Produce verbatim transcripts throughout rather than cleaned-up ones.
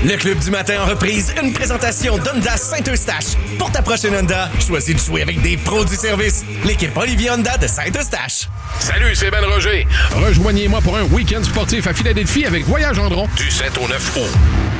Le Club du matin en reprise, une présentation d'Honda Saint-Eustache. Pour ta prochaine Honda, choisis de jouer avec des pros du service. L'équipe Olivier Honda de Saint-Eustache. Salut, c'est Ben Roger. Rejoignez-moi pour un week-end sportif à Philadelphie avec Voyage Gendron. Du sept au neuf août.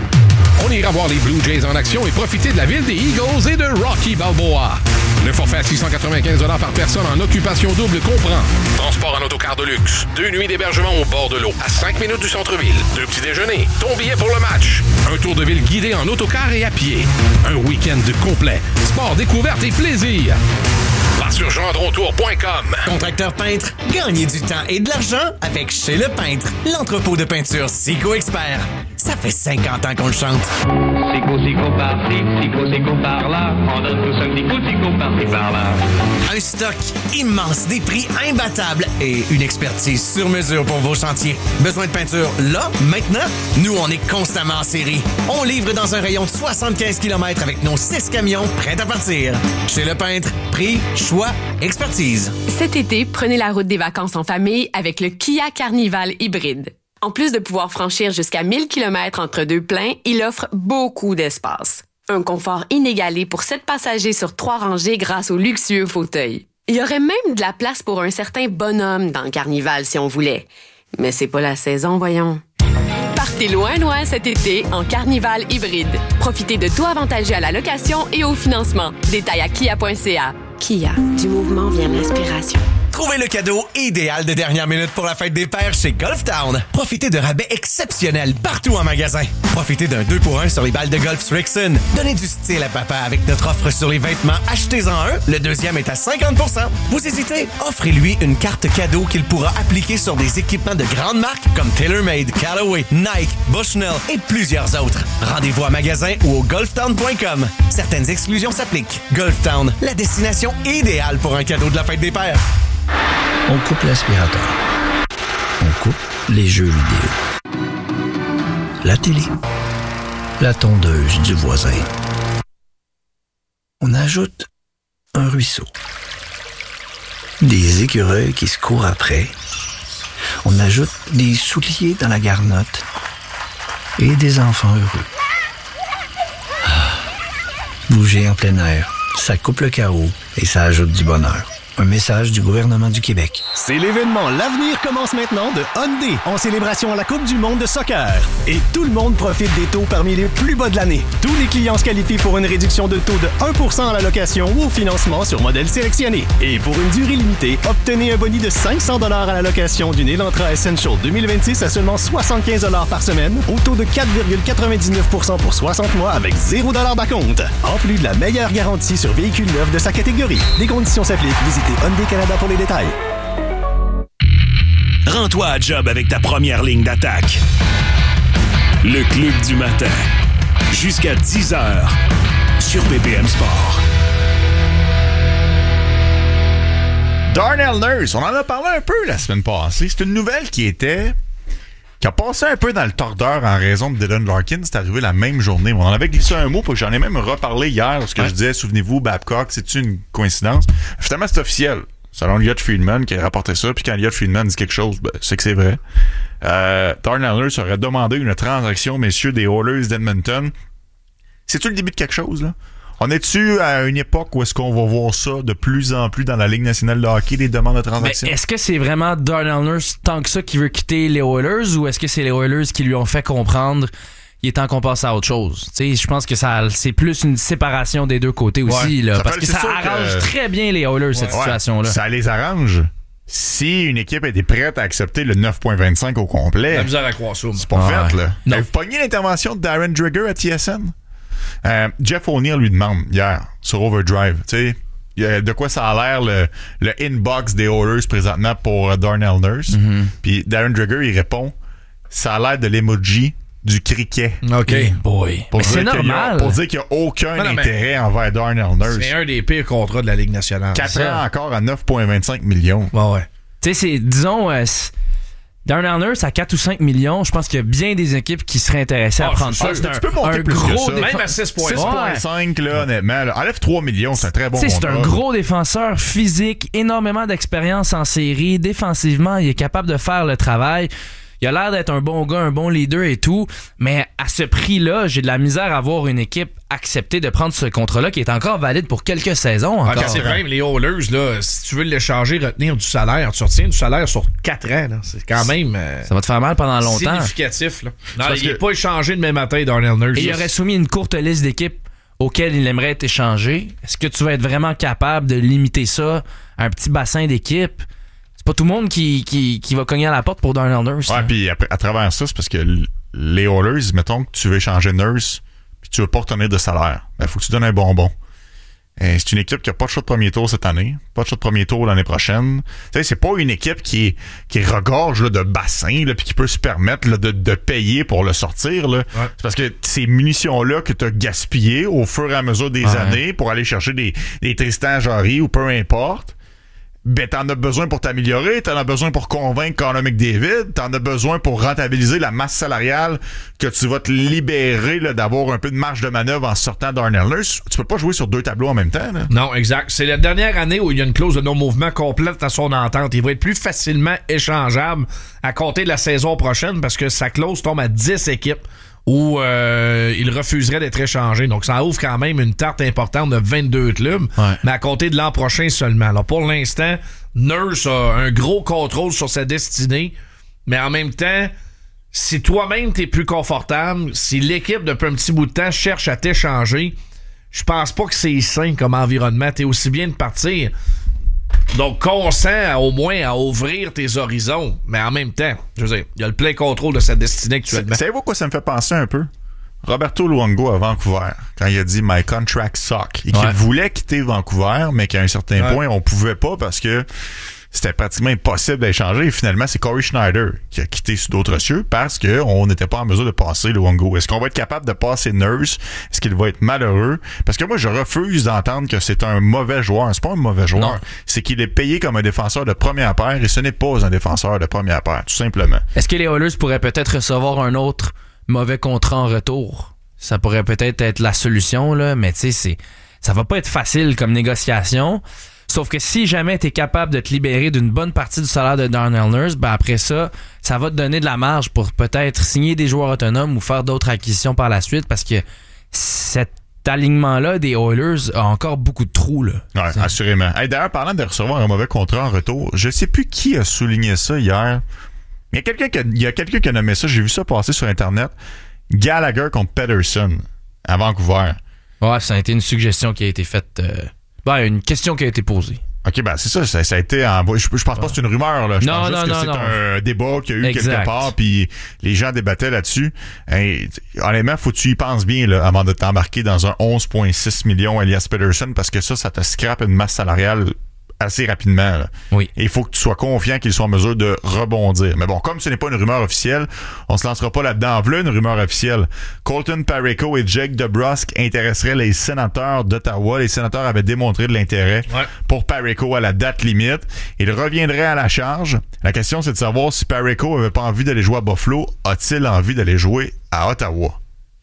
On ira voir les Blue Jays en action et profiter de la ville des Eagles et de Rocky Balboa. Le forfait à six cent quatre-vingt-quinze dollars par personne en occupation double comprend transport en autocar de luxe, deux nuits d'hébergement au bord de l'eau, à cinq minutes du centre-ville, deux petits déjeuners, ton billet pour le match, un tour de ville guidé en autocar et à pied, un week-end complet, sport, découverte et plaisir. Va sur gendron tour point com. Contracteur peintre, gagnez du temps et de l'argent avec Chez Le Peintre, l'entrepôt de peinture Sico Expert. Ça fait cinquante ans qu'on le chante. Sico, Sico par-ci, Sico, Sico par-là. On donne tous un petit coup de Sico par-ci, par-là. Un stock immense, des prix imbattables et une expertise sur mesure pour vos chantiers. Besoin de peinture là, maintenant? Nous, on est constamment en série. On livre dans un rayon de soixante-quinze kilomètres avec nos six camions prêts à partir. Chez Le Peintre, prix, choix, expertise. Cet été, prenez la route des vacances en famille avec le Kia Carnival hybride. En plus de pouvoir franchir jusqu'à mille kilomètres entre deux pleins, il offre beaucoup d'espace. Un confort inégalé pour sept passagers sur trois rangées grâce aux luxueux fauteuils. Il y aurait même de la place pour un certain bonhomme dans le Carnival si on voulait. Mais c'est pas la saison, voyons. Partez loin, loin cet été en Carnival hybride. Profitez de taux avantageux à la location et au financement. Détails à kia point c a. Kia, du mouvement vient l'inspiration. Trouvez le cadeau idéal de dernière minute pour la fête des pères chez Golf Town. Profitez de rabais exceptionnels partout en magasin. Profitez d'un deux pour un sur les balles de golf Srixon. Donnez du style à papa avec notre offre sur les vêtements. Achetez-en un, le deuxième est à cinquante pour cent. Vous hésitez? Offrez-lui une carte cadeau qu'il pourra appliquer sur des équipements de grandes marques comme TaylorMade, Callaway, Nike, Bushnell et plusieurs autres. Rendez-vous à magasin ou au golf town point com. Certaines exclusions s'appliquent. Golf Town, la destination idéale pour un cadeau de la fête des pères. On coupe l'aspirateur. On coupe les jeux vidéo. La télé. La tondeuse du voisin. On ajoute un ruisseau. Des écureuils qui se courent après. On ajoute des souliers dans la garnotte. Et des enfants heureux. Ah. Bouger en plein air, ça coupe le chaos et ça ajoute du bonheur. Un message du gouvernement du Québec. C'est l'événement L'avenir commence maintenant de Hyundai en célébration à la Coupe du monde de soccer. Et tout le monde profite des taux parmi les plus bas de l'année. Tous les clients se qualifient pour une réduction de taux de un pour cent à la location ou au financement sur modèle sélectionné. Et pour une durée limitée, obtenez un boni de cinq cents dollars à la location d'une Elantra Essential deux mille vingt-six à seulement soixante-quinze dollars par semaine au taux de quatre virgule quatre-vingt-dix-neuf pour cent pour soixante mois avec zéro dollars d'acompte. En plus de la meilleure garantie sur véhicules neufs de sa catégorie. Les conditions s'appliquent. Visitez Hyundai Canada pour les détails. Rends-toi à job avec ta première ligne d'attaque. Le Club du matin. Jusqu'à dix heures sur B P M Sport. Darnell Nurse, on en a parlé un peu la semaine passée. C'est une nouvelle qui était... qui a passé un peu dans le tordeur en raison de Dylan Larkin. C'est arrivé la même journée. On en avait glissé un mot, parce que j'en ai même reparlé hier, parce que ouais. je disais, souvenez-vous, Babcock, c'est-tu une coïncidence? Finalement, c'est officiel. Selon Elliot Friedman qui a rapporté ça, puis quand Elliot Friedman dit quelque chose, ben, c'est que c'est vrai. Euh, Darnell Nurse aurait demandé une transaction, messieurs, des Oilers d'Edmonton. C'est-tu le début de quelque chose, là? On est-tu à une époque où est-ce qu'on va voir ça de plus en plus dans la Ligue nationale de hockey, des demandes de transactions? Ben, est-ce que c'est vraiment Darnell Nurse tant que ça qui veut quitter les Oilers, ou est-ce que c'est les Oilers qui lui ont fait comprendre qu'il est temps qu'on passe à autre chose? Je pense que ça c'est plus une séparation des deux côtés aussi, ouais. là, ça parce que ça arrange que... très bien les Oilers, ouais. cette ouais. situation-là. Ça les arrange. Si une équipe était prête à accepter le neuf virgule vingt-cinq au complet, la misère à croire ça. C'est pas ouais. fait, là. Vous pognez l'intervention de Darren Dreger à T S N? Euh, Jeff O'Neill lui demande hier sur Overdrive, tu sais, de quoi ça a l'air le, le inbox des Oilers présentement pour Darnell Nurse. Mm-hmm. Puis Darren Dreger, il répond, ça a l'air de l'emoji du criquet. OK. Hey boy. Pour mais c'est normal. A, pour dire qu'il n'y a aucun non, non, intérêt envers Darnell Nurse. C'est un des pires contrats de la Ligue nationale. quatre ans encore à neuf virgule vingt-cinq millions. Ouais, ouais. Tu sais, c'est, disons... Euh, Darnell Nurse à quatre ou cinq millions, je pense qu'il y a bien des équipes qui seraient intéressées à oh, prendre ça. C'est un, tu peux monter un plus gros défenseur. Même à six virgule cinq, là, honnêtement. Là. Enlève trois millions, c'est un très bon contrat. C'est un gros défenseur physique, énormément d'expérience en série. Défensivement, il est capable de faire le travail. Il il a l'air d'être un bon gars, un bon leader et tout, mais à ce prix-là, j'ai de la misère à voir une équipe accepter de prendre ce contrat-là qui est encore valide pour quelques saisons encore. Ah, c'est vrai, les Oilers, là, si tu veux l'échanger, retenir du salaire, tu retiens du salaire sur quatre ans. Là. C'est quand même euh, ça va te faire mal pendant longtemps. Significatif. Là. Non, il n'est que... pas échangé demain matin, Darnell Nurse. Et il aurait soumis une courte liste d'équipes auxquelles il aimerait être échangé. Est-ce que tu vas être vraiment capable de limiter ça à un petit bassin d'équipes? C'est pas tout le monde qui, qui, qui va cogner à la porte pour Darnell Nurse. Ouais, puis à, à travers ça, c'est parce que les Oilers, mettons que tu veux échanger Nurse puis tu veux pas retenir de salaire, ben faut que tu donnes un bonbon. Et c'est une équipe qui a pas de choix de premier tour cette année, pas de choix de premier tour l'année prochaine. Tu sais, c'est pas une équipe qui est qui regorge là, de bassin là, puis qui peut se permettre là, de, de payer pour le sortir. Là. Ouais. C'est parce que ces munitions-là que tu as gaspillées au fur et à mesure des ouais. années pour aller chercher des, des Tristan Jarry ou peu importe, ben t'en as besoin pour t'améliorer, t'en as besoin pour convaincre Connor McDavid, t'en as besoin pour rentabiliser la masse salariale que tu vas te libérer là, d'avoir un peu de marge de manœuvre en sortant Darnell Nurse. Tu peux pas jouer sur deux tableaux en même temps. Là. Non, exact. C'est la dernière année où il y a une clause de non-mouvement complète à son entente. Il va être plus facilement échangeable à compter de la saison prochaine parce que sa clause tombe à dix équipes où euh, il refuserait d'être échangé. Donc, ça ouvre quand même une tarte importante de vingt-deux clubs, ouais. mais à compter de l'an prochain seulement. Alors, pour l'instant, Nurse a un gros contrôle sur sa destinée, mais en même temps, si toi-même t'es plus confortable, si l'équipe, depuis un petit bout de temps, cherche à t'échanger, je pense pas que c'est sain comme environnement. T'es aussi bien de partir. Donc, consent au moins à ouvrir tes horizons, mais en même temps, je veux dire, il y a le plein contrôle de sa destinée actuellement. Savez-vous quoi ça me fait penser un peu? Roberto Luongo à Vancouver, quand il a dit « My contract suck », et qu'il ouais. voulait quitter Vancouver, mais qu'à un certain ouais. point, on pouvait pas parce que c'était pratiquement impossible d'échanger. Et finalement, c'est Corey Schneider qui a quitté sous d'autres cieux parce qu'on n'était pas en mesure de passer Luongo. Est-ce qu'on va être capable de passer Nurse? Est-ce qu'il va être malheureux? Parce que moi, je refuse d'entendre que c'est un mauvais joueur. C'est pas un mauvais joueur. Non. C'est qu'il est payé comme un défenseur de première paire et ce n'est pas un défenseur de première paire, tout simplement. Est-ce que les Oilers pourraient peut-être recevoir un autre mauvais contrat en retour? Ça pourrait peut-être être la solution, là, mais tu sais, c'est, ça va pas être facile comme négociation. Sauf que si jamais tu es capable de te libérer d'une bonne partie du salaire de Darnell Nurse, ben après ça, ça va te donner de la marge pour peut-être signer des joueurs autonomes ou faire d'autres acquisitions par la suite parce que cet alignement-là des Oilers a encore beaucoup de trous. Là. Ouais, c'est... assurément. Hey, d'ailleurs, parlant de recevoir un mauvais contrat en retour, je sais plus qui a souligné ça hier. Il y a quelqu'un qui a, il y a quelqu'un qui a nommé ça, j'ai vu ça passer sur Internet. Gallagher contre Pettersson à Vancouver. Ouais, ça a été une suggestion qui a été faite... Euh... Ben, une question qui a été posée. OK, ben c'est ça, ça, ça a été en... Je, je pense pas que c'est une rumeur, là. Je non, pense non, juste non, que c'est non. un débat qu'il y a eu exact. quelque part, puis les gens débattaient là-dessus. Hey, honnêtement, faut que tu y penses bien là, avant de t'embarquer dans un onze virgule six millions Elias Pettersson, parce que ça, ça te scrape une masse salariale assez rapidement. Là. Oui. Et il faut que tu sois confiant qu'il soit en mesure de rebondir. Mais bon, comme ce n'est pas une rumeur officielle, on se lancera pas là-dedans. Voilà une rumeur officielle. Colton Parayko et Jake DeBrusk intéresseraient les sénateurs d'Ottawa. Les sénateurs avaient démontré de l'intérêt ouais. pour Parayko à la date limite. Il reviendrait à la charge. La question, c'est de savoir si Parayko avait pas envie d'aller jouer à Buffalo. A-t-il envie d'aller jouer à Ottawa?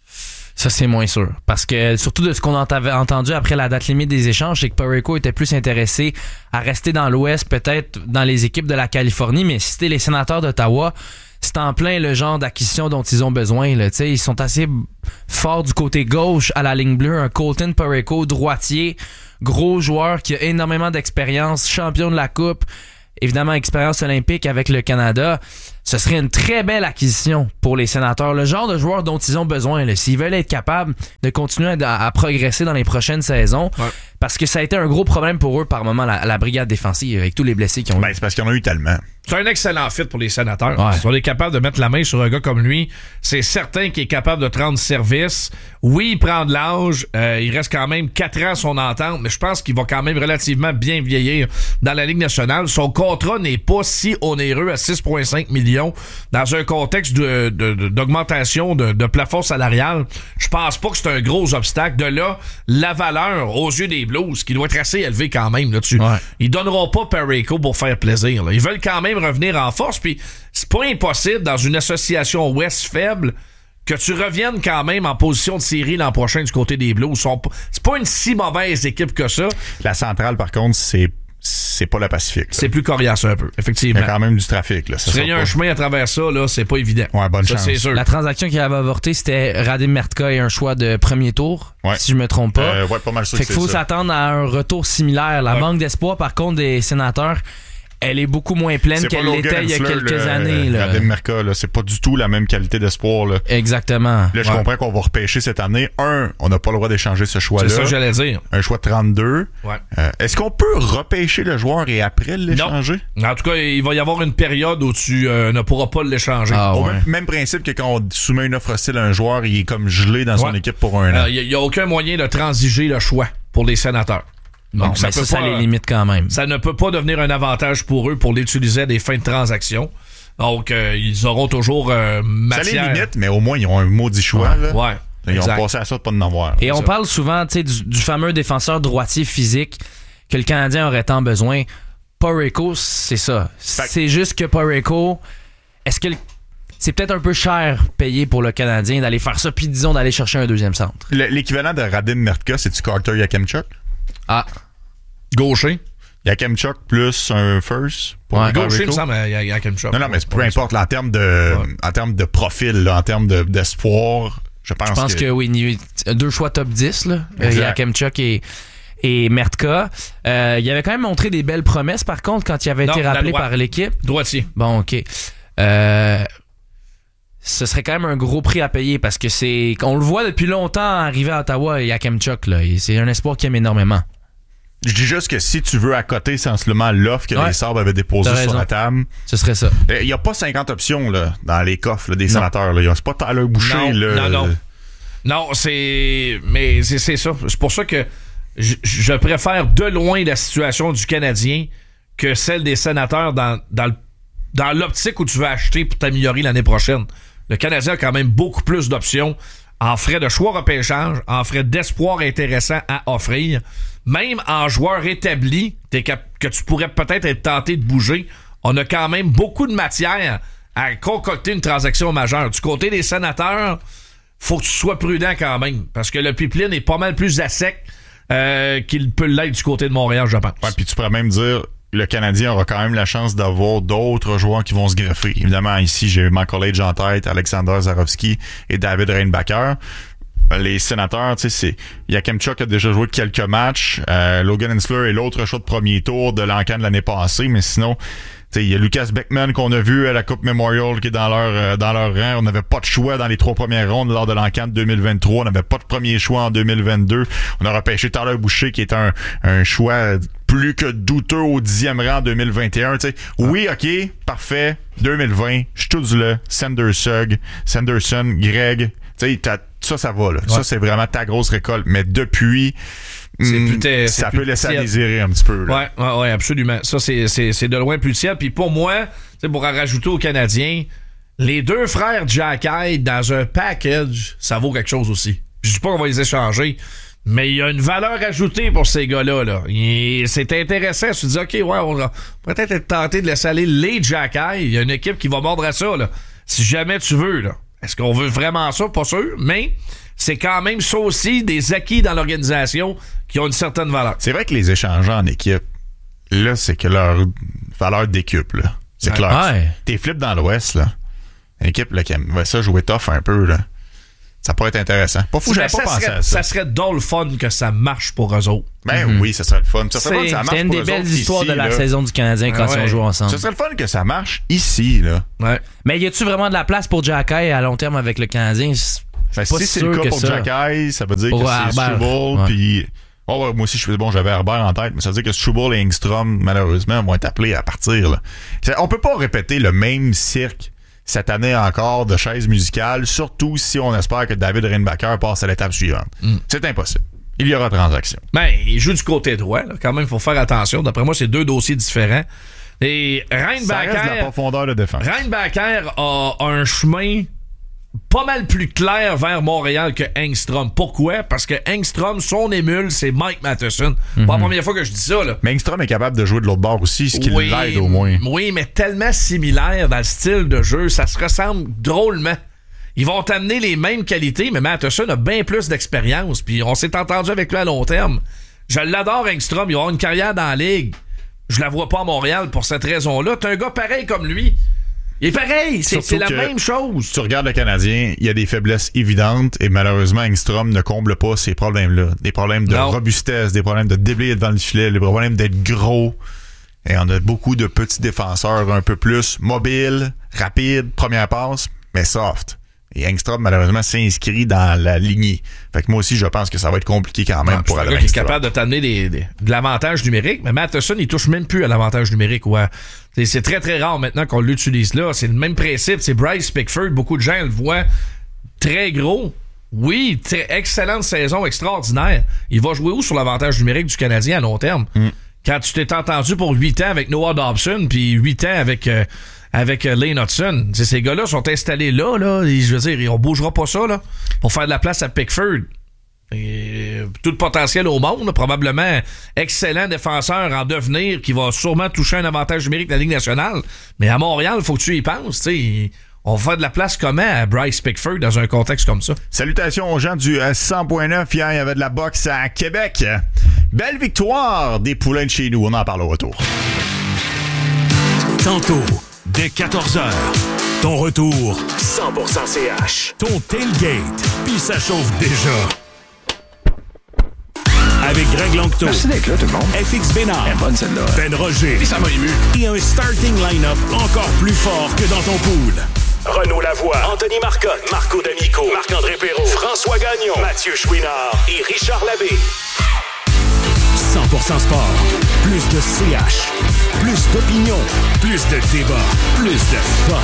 Ça, c'est moins sûr. Parce que, surtout de ce qu'on avait entendu après la date limite des échanges, c'est que Parayko était plus intéressé à rester dans l'Ouest, peut-être dans les équipes de la Californie, mais si c'était les sénateurs d'Ottawa, c'est en plein le genre d'acquisition dont ils ont besoin. Là. Ils sont assez forts du côté gauche à la ligne bleue. Un Colton Parayko, droitier, gros joueur qui a énormément d'expérience, champion de la Coupe, évidemment expérience olympique avec le Canada. Ce serait une très belle acquisition pour les sénateurs. Le genre de joueurs dont ils ont besoin, là, s'ils veulent être capables de continuer à, à progresser dans les prochaines saisons. Ouais. Parce que ça a été un gros problème pour eux par moment, la, la brigade défensive, avec tous les blessés qui ont ben, eu. C'est parce qu'il y en a eu tellement. C'est un excellent fit pour les sénateurs. Ouais. Si on est capable de mettre la main sur un gars comme lui, c'est certain qu'il est capable de te rendre service. Oui, il prend de l'âge. Euh, il reste quand même quatre ans à son entente, mais je pense qu'il va quand même relativement bien vieillir dans la Ligue nationale. Son contrat n'est pas si onéreux à six virgule cinq millions dans un contexte de, de, de, d'augmentation de, de plafond salarial. Je pense pas que c'est un gros obstacle. De là, la valeur aux yeux des Blues, qui doit être assez élevée quand même là-dessus. Ouais. Ils donneront pas Parayko pour faire plaisir. Là. Ils veulent quand même revenir en force, puis c'est pas impossible dans une association Ouest faible que tu reviennes quand même en position de série l'an prochain du côté des Blues. C'est pas une si mauvaise équipe que ça. La centrale, par contre, c'est c'est pas la Pacifique. Là. C'est plus coriace un peu, effectivement. Il y a quand même du trafic. Là. Ça il y a un chemin à travers ça, là, c'est pas évident. Ouais, bonne ça, chance. C'est sûr. La transaction qui avait avorté, c'était Radim Mertka et un choix de premier tour, ouais. si je me trompe pas. Euh, ouais, pas mal sûr fait que qu'il faut c'est ça. s'attendre à un retour similaire. La ouais. manque d'espoir, par contre, des sénateurs, elle est beaucoup moins pleine c'est qu'elle l'était il y a quelques le, années. Là. Radim Mertka, là, c'est pas du tout la même qualité d'espoir. Là. Exactement. Là, je ouais. comprends qu'on va repêcher cette année. Un, on n'a pas le droit d'échanger ce choix-là. C'est ça que j'allais dire. Un choix de trente-deux. Ouais. Euh, est-ce qu'on peut repêcher le joueur et après l'échanger? Non. En tout cas, il va y avoir une période où tu euh, ne pourras pas l'échanger. Ah, Au ouais. même, même principe que quand on soumet une offre hostile à un joueur, il est comme gelé dans ouais. son équipe pour un an. Il n'y a, a aucun moyen de transiger le choix pour les sénateurs. Bon, Donc, ça, ça, peut ça, pas, ça les limite quand même. Ça ne peut pas devenir un avantage pour eux pour l'utiliser à des fins de transaction. Donc, euh, ils auront toujours euh, matière. Ça les limite, mais au moins, ils ont un maudit choix. Ouais, là. ouais, Ils exact. ont passé à ça de pas en avoir. Et on ça. parle souvent du, du fameux défenseur droitier physique que le Canadien aurait tant besoin. Parayko, c'est ça. Fait... C'est juste que Parayko, est-ce que le, c'est peut-être un peu cher payé pour le Canadien d'aller faire ça, puis disons d'aller chercher un deuxième centre? Le, l'équivalent de Radim Mertka, c'est-tu Carter Yakemchuk? Ah. Gaucher. Yakemchuk plus un first. Pour Ouais, gaucher, il me semble, il y a, il y a quelque chose. Non, non, mais peu importe, là, en termes de, ouais. en termes de profil, là, en termes de, d'espoir, je pense, je pense que... que oui, deux choix top dix, là. Yakemchuk et, et Mertka. Euh, il avait quand même montré des belles promesses, par contre, quand il avait non, été rappelé par l'équipe. Droitier. Bon, OK. Euh... Ce serait quand même un gros prix à payer parce que c'est. On le voit depuis longtemps arriver à Ottawa, Yakemchuk, là. Et c'est un espoir qu'il aime énormément. Je dis juste que si tu veux accoter sensiblement l'offre que ouais. les Sabres avaient déposée sur la table, ce serait ça. Il n'y a pas cinquante options là, dans les coffres là, des non. sénateurs. Là. C'est pas Tyler Boucher. Non, là. non, non. Non, c'est. Mais c'est, c'est ça. C'est pour ça que je, je préfère de loin la situation du Canadien que celle des sénateurs dans, dans, le, dans l'optique où tu veux acheter pour t'améliorer l'année prochaine. Le Canadien a quand même beaucoup plus d'options en frais de choix repêchage, en frais d'espoir intéressant à offrir. Même en joueur établi, que tu pourrais peut-être être tenté de bouger, on a quand même beaucoup de matière à concocter une transaction majeure. Du côté des sénateurs, faut que tu sois prudent quand même, parce que le pipeline est pas mal plus à sec euh, qu'il peut l'être du côté de Montréal, je pense. Ouais, puis tu pourrais même dire, le Canadien aura quand même la chance d'avoir d'autres joueurs qui vont se greffer. Évidemment, ici, j'ai Michael Age en tête, Alexander Zarovski et David Reinbacher. Les sénateurs, tu sais, c'est Yakemchuk a déjà joué quelques matchs. Euh, Logan Hensler est l'autre choix de premier tour de l'encan de l'année passée, mais sinon, tu sais, il y a Lucas Beckman qu'on a vu à la Coupe Memorial qui est dans leur euh, dans leur rang. On n'avait pas de choix dans les trois premières rondes lors de l'encan de deux mille vingt-trois. On n'avait pas de premier choix en deux mille vingt-deux. On a repêché Tyler Boucher qui est un un choix plus que douteux au dixième rang en deux mille vingt et un. Tu sais, oui, ok, parfait. deux mille vingt, Stutzle, Sanderson, Sanderson, Greg. Tu sais, t'as ça, ça va, là. Ouais. Ça, c'est vraiment ta grosse récolte. Mais depuis, c'est mm, plus t- ça c'est peut plus laisser tiède. à désirer un petit peu, là. Ouais, ouais, ouais, absolument. Ça, c'est, c'est, c'est de loin plus tiède. Puis pour moi, pour en rajouter aux Canadiens, les deux frères Jack Hyde dans un package, ça vaut quelque chose aussi. Je dis pas qu'on va les échanger, mais il y a une valeur ajoutée pour ces gars-là. Là. Et c'est intéressant. Tu te dis, OK, ouais, on va peut-être être tenté de laisser aller les Jack Hyde. Il y a une équipe qui va mordre à ça, là. Si jamais tu veux, là. Est-ce qu'on veut vraiment ça? Pas sûr, mais c'est quand même ça aussi des acquis dans l'organisation qui ont une certaine valeur. C'est vrai que les échangeants en équipe, là, c'est que leur valeur décuple, là. C'est ouais. clair. Ouais. T'es flip dans l'Ouest, là. Une équipe là, qui aime ça jouer tough un peu, là. Ça pourrait être intéressant. Pas fou, j'avais pas pensé serait, à ça. Ça serait drôle fun que ça marche pour eux autres. Ben mm-hmm. oui, ça serait le fun. Ça serait c'est, fun que ça marche c'est une pour des eux belles autres histoires ici, de la là. saison du Canadien quand ah ouais. ils ont joué ensemble. Ça serait le fun que ça marche ici, là. Ouais. Mais y a-tu vraiment de la place pour Jack Hyde à long terme avec le Canadien? Ben, si c'est le cas pour ça. Jack Hyde, ça veut dire pour que c'est Struble, ouais. puis... Oh, ouais, moi aussi, je fais bon, j'avais Herbert en tête, mais ça veut dire que Struble et Engstrom, malheureusement, vont être appelés à partir, là. On peut pas répéter le même cirque cette année encore de chaises musicales, surtout si on espère que David Reinbacher passe à l'étape suivante. Mm. C'est impossible. Il y aura transaction. Ben, il joue du côté droit, là. Quand même, il faut faire attention. D'après moi, c'est deux dossiers différents. Et Reinbacher... Ça reste de la profondeur de défense. Reinbacher a un chemin pas mal plus clair vers Montréal que Engstrom. Pourquoi? Parce que Engstrom, son émule, c'est Mike Matheson. Mm-hmm. Pas la première fois que je dis ça, là. Mais Engstrom est capable de jouer de l'autre bord aussi, ce qui oui, l'aide au moins. Oui, mais tellement similaire dans le style de jeu, ça se ressemble drôlement. Ils vont t'amener les mêmes qualités, mais Matheson a bien plus d'expérience, puis on s'est entendu avec lui à long terme. Je l'adore, Engstrom, il va avoir une carrière dans la ligue, je la vois pas à Montréal pour cette raison-là. T'as un gars pareil comme lui. Il est pareil, c'est, c'est la même chose. Tu regardes le Canadien, il y a des faiblesses évidentes et malheureusement, Engstrom ne comble pas ces problèmes-là. Des problèmes de non. robustesse, des problèmes de déblayer devant le filet, des problèmes d'être gros. Et on a beaucoup de petits défenseurs un peu plus mobiles, rapides, première passe, mais soft. Et Engstrom, malheureusement, s'inscrit dans la lignée. Fait que moi aussi, je pense que ça va être compliqué quand même non, pour aller. Il est capable de t'amener des, des, de l'avantage numérique, mais Matheson, il touche même plus à l'avantage numérique. Ouais. C'est, c'est très, très rare maintenant qu'on l'utilise là. C'est le même principe. C'est Bryce Pickford. Beaucoup de gens le voient très gros. Oui, très, excellente saison, extraordinaire. Il va jouer où sur l'avantage numérique du Canadien à long terme? Mm. Quand tu t'es entendu pour huit ans avec Noah Dobson, puis huit ans avec... Euh, avec euh, Lane Hudson. T'sais, ces gars-là sont installés là, là, et je veux dire, on bougera pas ça, là, pour faire de la place à Pickford. Et, euh, tout le potentiel au monde, là, probablement excellent défenseur en devenir qui va sûrement toucher un avantage numérique de la Ligue nationale. Mais à Montréal, il faut que tu y penses, t'sais. On va faire de la place comment à Bryce Pickford dans un contexte comme ça? Salutations aux gens du cent point neuf. Hier, il y avait de la boxe à Québec. Belle victoire des Poulains de chez nous. On en parle au retour. Tantôt, dès quatorze heures, ton retour cent pour cent C H. Ton tailgate, puis ça chauffe déjà. Avec Greg Lanctot. Merci d'être là, tout le monde. F X Bénard. Elle est bonne, celle-là. Ben Roger. Et ça m'a ému. Et un starting line-up encore plus fort que dans ton pool. Renaud Lavoie, Anthony Marcotte, Marco D'Amico, Marc-André Perrault, François Gagnon, Mathieu Chouinard et Richard Labbé. cent pour cent sport. Plus de C H. Plus d'opinion. Plus de débat. Plus de fun.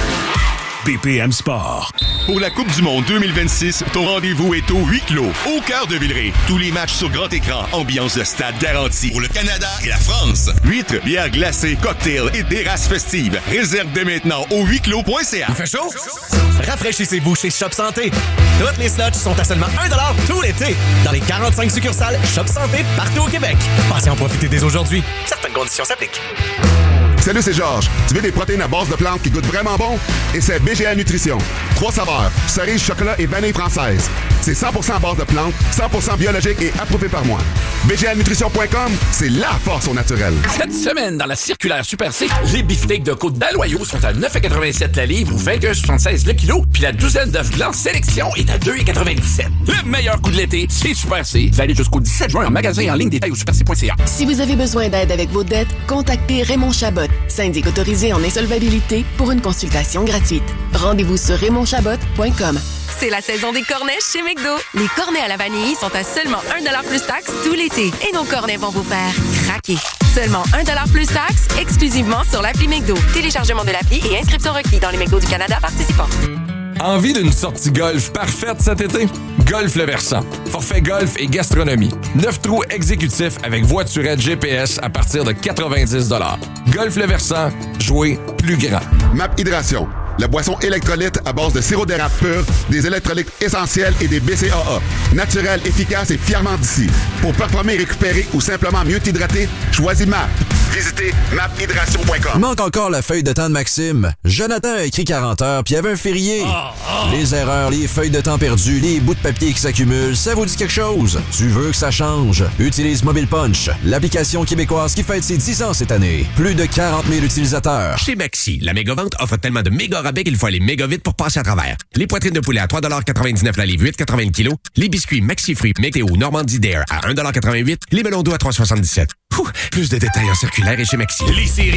B P M Sport. Pour la Coupe du Monde deux mille vingt-six, ton rendez-vous est au huis clos, au cœur de Villeray. Tous les matchs sur grand écran, ambiance de stade garantie. Pour le Canada et la France. Huîtres, bières glacées, cocktails et terrasses festives. Réserve dès maintenant au huis clos point c a. Il fait chaud? Rafraîchissez-vous chez Shop Santé. Toutes les slots sont à seulement un dollar tout l'été. Dans les quarante-cinq succursales Shop Santé partout au Québec. Passez en profiter dès aujourd'hui. Certaines conditions s'appliquent. Salut, c'est Georges. Tu veux des protéines à base de plantes qui goûtent vraiment bon? Et c'est B G A Nutrition. Trois saveurs, cerise, chocolat et vanille française. C'est cent pour cent à base de plantes, cent pour cent biologique et approuvé par moi. B G A Nutrition point com, c'est la force au naturel. Cette semaine, dans la circulaire Super C, les beefsteaks de côte d'Aloyau sont à neuf virgule quatre-vingt-sept la livre ou vingt et un virgule soixante-seize le kilo, puis la douzaine d'œufs blancs sélection est à deux virgule quatre-vingt-dix-sept. Le meilleur coup de l'été, c'est Super C. Valide jusqu'au dix-sept juin en magasin et en ligne, détail au super c point c a. Si vous avez besoin d'aide avec vos dettes, contactez Raymond Chabot, syndic autorisé en insolvabilité, pour une consultation gratuite. Rendez-vous sur raymond chabot point com. C'est la saison des cornets chez McDo. Les cornets à la vanille sont à seulement un dollar plus taxe tout l'été. Et nos cornets vont vous faire craquer. Seulement un dollar plus taxe, exclusivement sur l'appli McDo. Téléchargement de l'appli et inscription requis dans les McDo du Canada participants. Envie d'une sortie golf parfaite cet été? Golf Le Versant. Forfait golf et gastronomie. neuf trous exécutifs avec voiturette G P S à partir de quatre-vingt-dix dollars. Golf Le Versant. Jouer plus grand. Map Hydration. La boisson électrolyte à base de sirop d'érable pur, des électrolytes essentiels et des B C A A. Naturel, efficace et fièrement d'ici. Pour performer, récupérer ou simplement mieux t'hydrater, choisis M A P. Visitez map hydration point com. Manque encore la feuille de temps de Maxime. Jonathan a écrit quarante heures, puis il y avait un férié. Oh, oh. Les erreurs, les feuilles de temps perdues, les bouts de papier qui s'accumulent, ça vous dit quelque chose? Tu veux que ça change? Utilise Mobile Punch, l'application québécoise qui fête ses dix ans cette année. Plus de quarante mille utilisateurs. Chez Maxi, la méga-vente offre tellement de méga rabais qu'il faut aller méga vite pour passer à travers. Les poitrines de poulet à trois dollars quatre-vingt-dix-neuf la livre, huit virgule quatre-vingts le kilo. Les biscuits Maxi Fruits Météo Normandie Dare à un dollar quatre-vingt-huit. Les melons d'eau à trois dollars soixante-dix-sept. Ouh, plus de détails en circulaire et chez Maxi. Les séries